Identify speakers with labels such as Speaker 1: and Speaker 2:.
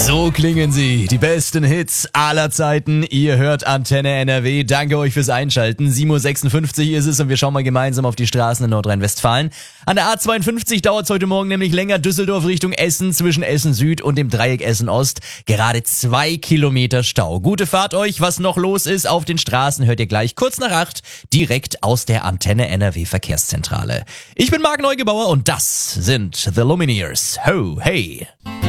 Speaker 1: So klingen sie, die besten Hits aller Zeiten. Ihr hört Antenne NRW. Danke euch fürs Einschalten. 7.56 Uhr ist es und wir schauen mal gemeinsam auf die Straßen in Nordrhein-Westfalen. An der A52 dauert es heute Morgen nämlich länger. Düsseldorf Richtung Essen, zwischen Essen Süd und dem Dreieck Essen Ost. Gerade 2 Kilometer Stau. Gute Fahrt euch. Was noch los ist auf den Straßen, hört ihr gleich kurz nach 8 direkt aus der Antenne NRW Verkehrszentrale. Ich bin Marc Neugebauer und das sind The Lumineers. Ho, hey.